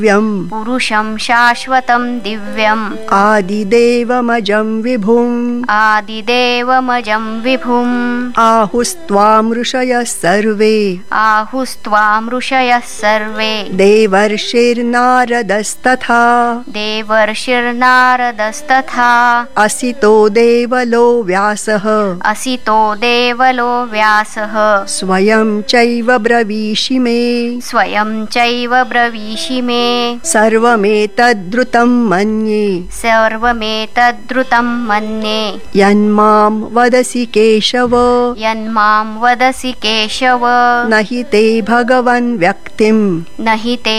पुरुषं शाश्वतं दिव्यम् आदिदेवमजं विभुम् आहुस्त्वां ऋषयः सर्वे देवर्षिर्नारदस्तथा असितो देवलो व्यासः स्वयं चैव ब्रवीषि मे सर्वमेतद्रुतं मन्ये यन्मां वदसि केशव न हि ते भगवन् व्यक्तिम्